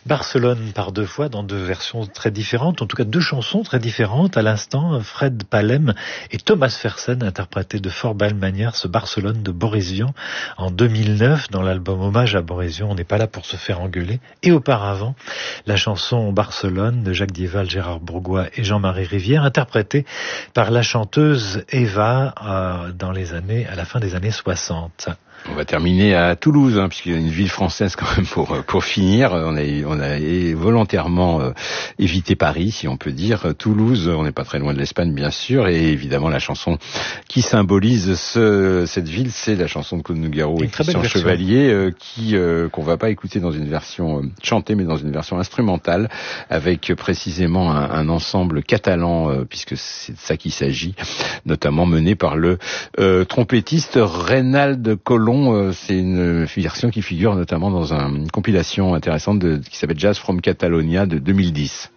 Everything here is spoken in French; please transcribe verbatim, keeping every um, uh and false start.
Barcelone par deux fois dans deux versions très différentes, en tout cas deux chansons très différentes. À l'instant, Fred Palem et Thomas Fersen interprétaient de fort belle manière ce Barcelone de Boris Vian en deux mille neuf dans l'album Hommage à Boris Vian. On n'est pas là pour se faire engueuler. Et auparavant, la chanson Barcelone de Jacques Dieval, Gérard Bourgois et Jean-Marie Rivière, interprétée par la chanteuse Eva euh, dans les années, à la fin des années soixante. On va terminer à Toulouse, hein, puisqu'il y a une ville française quand même pour pour finir. On a on a volontairement euh, évité Paris, si on peut dire. Toulouse, on n'est pas très loin de l'Espagne, bien sûr, et évidemment la chanson qui symbolise ce, cette ville, c'est la chanson de Claude Nougaro et Christian Chevalier, euh, qui euh, qu'on va pas écouter dans une version euh, chantée, mais dans une version instrumentale, avec euh, précisément un, un ensemble catalan, euh, puisque c'est de ça qu'il s'agit, notamment mené par le euh, trompettiste Reynald Colomb. C'est une version qui figure notamment dans un, une compilation intéressante de, qui s'appelle Jazz from Catalonia de deux mille dix.